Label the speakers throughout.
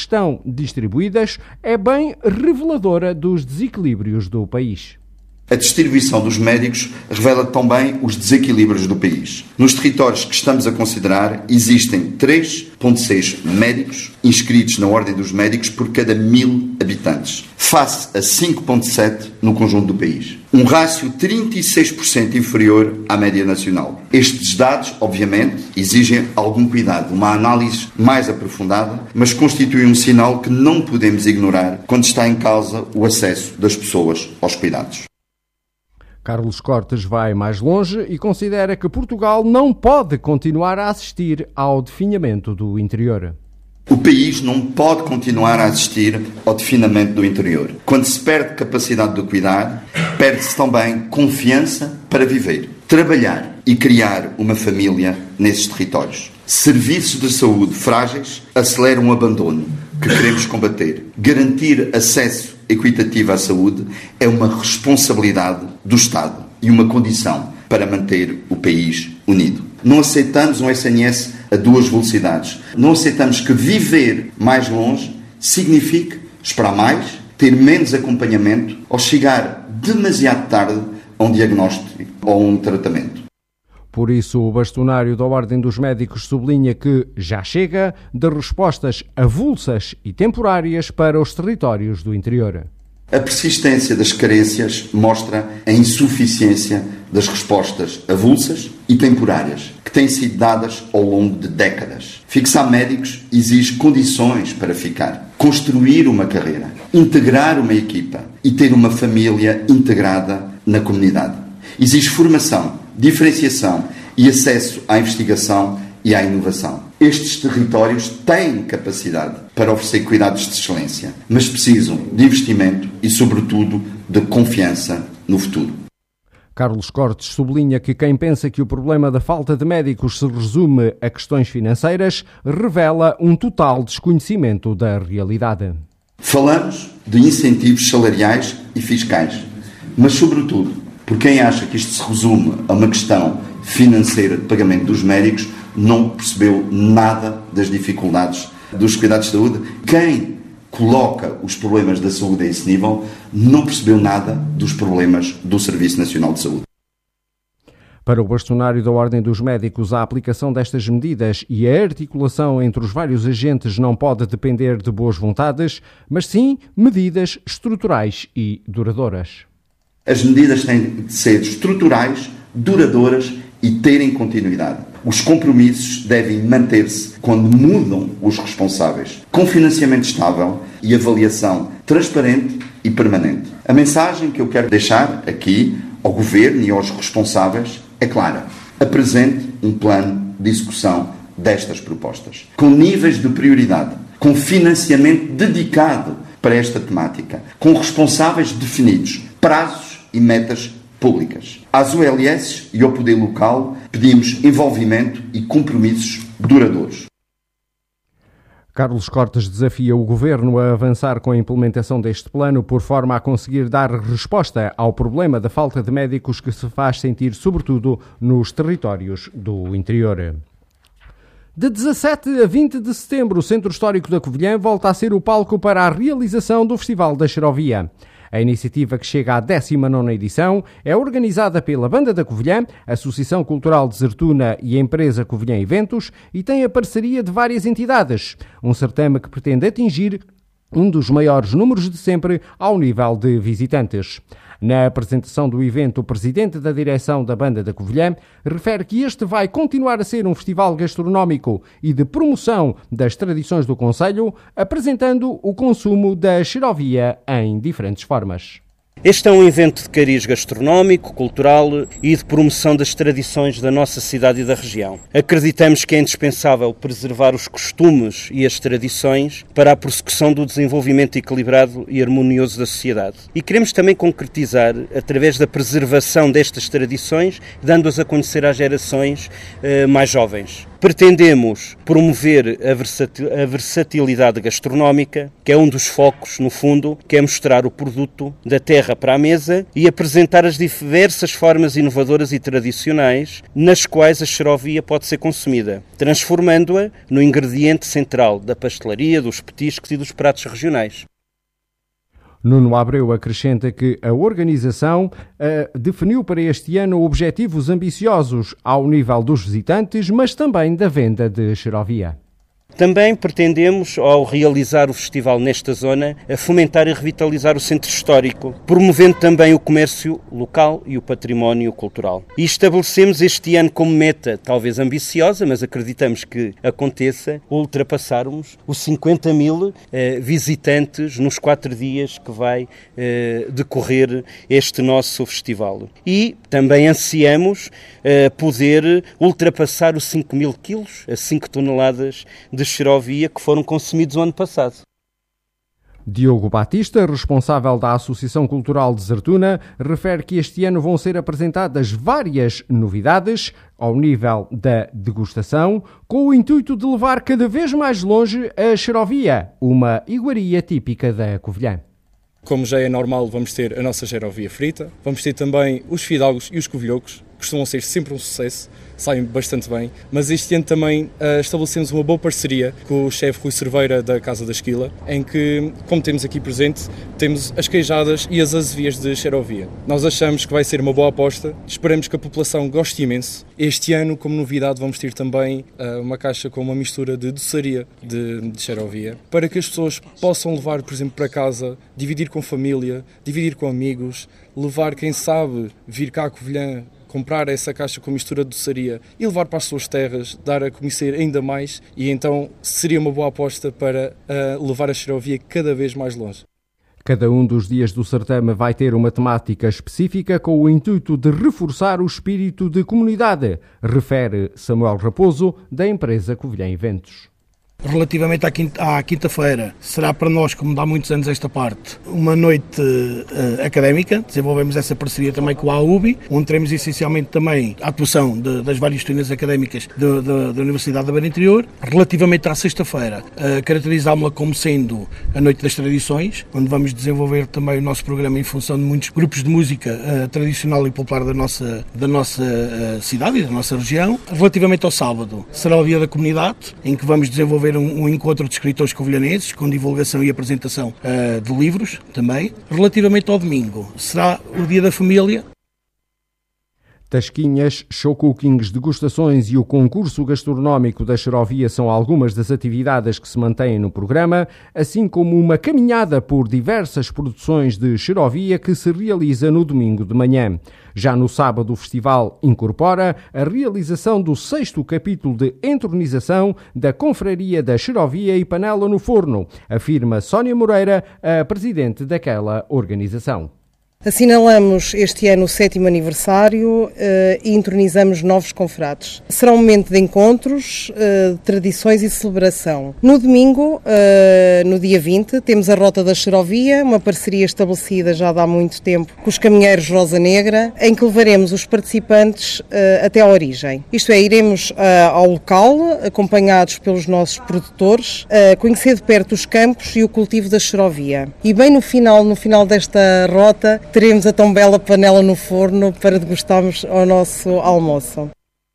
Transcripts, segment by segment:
Speaker 1: estão distribuídas é bem reveladora dos desequilíbrios do país.
Speaker 2: A distribuição dos médicos revela também os desequilíbrios do país. Nos territórios que estamos a considerar, existem 3,6 médicos inscritos na Ordem dos Médicos por cada 1000 habitantes, face a 5,7 no conjunto do país. Um rácio 36% inferior à média nacional. Estes dados, obviamente, exigem algum cuidado, uma análise mais aprofundada, mas constituem um sinal que não podemos ignorar quando está em causa o acesso das pessoas aos cuidados.
Speaker 1: Carlos Cortes vai mais longe e considera que Portugal não pode continuar a assistir ao definhamento do interior.
Speaker 2: O país não pode continuar a assistir ao definhamento do interior. Quando se perde capacidade de cuidar, perde-se também confiança para viver, trabalhar e criar uma família nesses territórios. Serviços de saúde frágeis aceleram o abandono que queremos combater. Garantir acesso equitativo à saúde é uma responsabilidade do Estado e uma condição para manter o país unido. Não aceitamos um SNS a duas velocidades. Não aceitamos que viver mais longe signifique esperar mais, ter menos acompanhamento ou chegar demasiado tarde a um diagnóstico ou a um tratamento.
Speaker 1: Por isso, o bastonário da Ordem dos Médicos sublinha que já chega de respostas avulsas e temporárias para os territórios do interior.
Speaker 2: A persistência das carências mostra a insuficiência das respostas avulsas e temporárias que têm sido dadas ao longo de décadas. Fixar médicos exige condições para ficar, construir uma carreira, integrar uma equipa e ter uma família integrada na comunidade. Exige formação, diferenciação e acesso à investigação e à inovação. Estes territórios têm capacidade para oferecer cuidados de excelência, mas precisam de investimento e, sobretudo, de confiança no futuro.
Speaker 1: Carlos Cortes sublinha que quem pensa que o problema da falta de médicos se resume a questões financeiras revela um total desconhecimento da realidade.
Speaker 2: Falamos de incentivos salariais e fiscais, mas, sobretudo, por quem acha que isto se resume a uma questão financeira de pagamento dos médicos, não percebeu nada das dificuldades dos cuidados de saúde. Quem coloca os problemas da saúde a esse nível não percebeu nada dos problemas do Serviço Nacional de Saúde.
Speaker 1: Para o bastonário da Ordem dos Médicos, a aplicação destas medidas e a articulação entre os vários agentes não pode depender de boas vontades, mas sim medidas estruturais e duradouras.
Speaker 2: As medidas têm de ser estruturais, duradouras e terem continuidade. Os compromissos devem manter-se quando mudam os responsáveis, com financiamento estável e avaliação transparente e permanente. A mensagem que eu quero deixar aqui ao Governo e aos responsáveis é clara. Apresente um plano de execução destas propostas, com níveis de prioridade, com financiamento dedicado para esta temática, com responsáveis definidos, prazos e metas públicas. Às ULS e ao poder local pedimos envolvimento e compromissos duradouros.
Speaker 1: Carlos Cortes desafia o Governo a avançar com a implementação deste plano por forma a conseguir dar resposta ao problema da falta de médicos que se faz sentir sobretudo nos territórios do interior. De 17 a 20 de setembro, o Centro Histórico da Covilhã volta a ser o palco para a realização do Festival da Xerovia. A iniciativa, que chega à 19ª edição, é organizada pela Banda da Covilhã, Associação Cultural Desertuna e a empresa Covilhã Eventos e tem a parceria de várias entidades. Um certame que pretende atingir um dos maiores números de sempre ao nível de visitantes. Na apresentação do evento, o presidente da direção da Banda da Covilhã refere que este vai continuar a ser um festival gastronómico e de promoção das tradições do concelho, apresentando o consumo da xerovia em diferentes formas.
Speaker 3: Este é um evento de cariz gastronómico, cultural e de promoção das tradições da nossa cidade e da região. Acreditamos que é indispensável preservar os costumes e as tradições para a prossecução do desenvolvimento equilibrado e harmonioso da sociedade. E queremos também concretizar através da preservação destas tradições, dando-as a conhecer às gerações mais jovens. Pretendemos promover a versatilidade gastronómica, que é um dos focos, no fundo, que é mostrar o produto da terra para a mesa e apresentar as diversas formas inovadoras e tradicionais nas quais a xerovia pode ser consumida, transformando-a no ingrediente central da pastelaria, dos petiscos e dos pratos regionais.
Speaker 1: Nuno Abreu acrescenta que a organização definiu para este ano objetivos ambiciosos ao nível dos visitantes, mas também da venda de xerovia.
Speaker 3: Também pretendemos, ao realizar o festival nesta zona, fomentar e revitalizar o centro histórico, promovendo também o comércio local e o património cultural. E estabelecemos este ano como meta, talvez ambiciosa, mas acreditamos que aconteça, ultrapassarmos os 50 mil visitantes nos 4 dias que vai decorrer este nosso festival. E também ansiamos poder ultrapassar os 5 mil quilos, as 5 toneladas de xerovia que foram consumidos o ano passado.
Speaker 1: Diogo Batista, responsável da Associação Cultural de Zertuna, refere que este ano vão ser apresentadas várias novidades ao nível da degustação, com o intuito de levar cada vez mais longe a xerovia, uma iguaria típica da Covilhã.
Speaker 4: Como já é normal, vamos ter a nossa xerovia frita, vamos ter também os fidalgos e os covilhocos, costumam ser sempre um sucesso, saem bastante bem, mas este ano também estabelecemos uma boa parceria com o chefe Rui Cerveira da Casa da Esquila, em que, como temos aqui presente, temos as queijadas e as azevias de xerovia. Nós achamos que vai ser uma boa aposta, esperamos que a população goste imenso. Este ano, como novidade, vamos ter também uma caixa com uma mistura de doçaria de xerovia, para que as pessoas possam levar, por exemplo, para casa, dividir com família, dividir com amigos, levar, quem sabe, vir cá a Covilhã, comprar essa caixa com mistura de doçaria e levar para as suas terras, dar a conhecer ainda mais, e então seria uma boa aposta para levar a xerovia cada vez mais longe.
Speaker 1: Cada um dos dias do certame vai ter uma temática específica com o intuito de reforçar o espírito de comunidade, refere Samuel Raposo, da empresa Covilhã Eventos.
Speaker 5: Relativamente à quinta-feira, será para nós, como dá muitos anos esta parte, uma noite académica. Desenvolvemos essa parceria também com a AUBI, onde teremos essencialmente também a atuação das várias disciplinas académicas da Universidade da Beira Interior. Relativamente à sexta-feira, caracterizámos-la como sendo a Noite das Tradições, onde vamos desenvolver também o nosso programa em função de muitos grupos de música tradicional e popular da nossa cidade e da nossa região. Relativamente ao sábado, será o Dia da Comunidade, em que vamos desenvolver um encontro de escritores covilhanenses com divulgação e apresentação de livros também. Relativamente ao domingo, será o Dia da Família.
Speaker 1: Tasquinhas, show cookings, degustações e o concurso gastronómico da xerovia são algumas das atividades que se mantêm no programa, assim como uma caminhada por diversas produções de xerovia que se realiza no domingo de manhã. Já no sábado, o festival incorpora a realização do 6º capítulo de entronização da Confraria da Xerovia e Panela no Forno, afirma Sónia Moreira, a presidente daquela organização.
Speaker 6: Assinalamos este ano o 7º aniversário e entronizamos novos confrades. Será um momento de encontros, de tradições e celebração. No domingo, no dia 20, temos a Rota da Xerovia, uma parceria estabelecida já há muito tempo com os caminheiros Rosa Negra, em que levaremos os participantes até à origem. Isto é, iremos ao local, acompanhados pelos nossos produtores, conhecer de perto os campos e o cultivo da xerovia. E bem no final desta rota, teremos a tão bela panela no forno para degustarmos ao nosso almoço.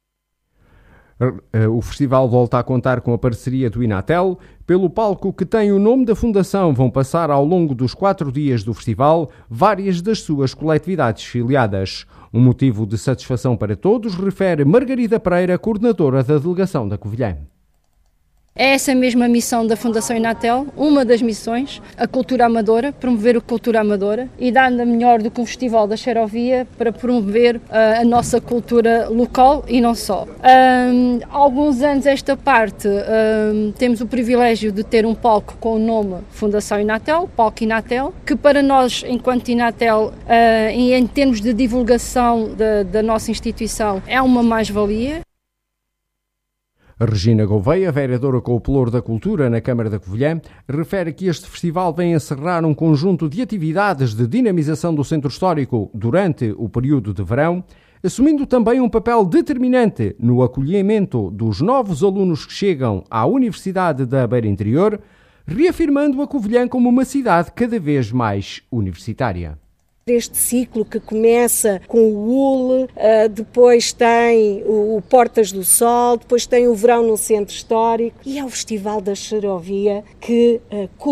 Speaker 1: O festival volta a contar com a parceria do Inatel. Pelo palco que tem o nome da Fundação vão passar ao longo dos 4 dias do festival várias das suas coletividades filiadas. Um motivo de satisfação para todos, refere Margarida Pereira, coordenadora da delegação da Covilhã.
Speaker 7: É essa mesma missão da Fundação Inatel, uma das missões, a cultura amadora, promover a cultura amadora e nada melhor do que um festival da xerovia para promover a nossa cultura local e não só. Há alguns anos esta parte temos o privilégio de ter um palco com o nome Fundação Inatel, Palco Inatel, que para nós, enquanto Inatel, em termos de divulgação da nossa instituição, é uma mais-valia.
Speaker 1: A Regina Gouveia, vereadora com o Pelouro da Cultura na Câmara da Covilhã, refere que este festival vem encerrar um conjunto de atividades de dinamização do centro histórico durante o período de verão, assumindo também um papel determinante no acolhimento dos novos alunos que chegam à Universidade da Beira Interior, reafirmando a Covilhã como uma cidade cada vez mais universitária.
Speaker 8: Este ciclo que começa com o UL, depois tem o Portas do Sol, depois tem o Verão no Centro Histórico e é o Festival da Xerovia que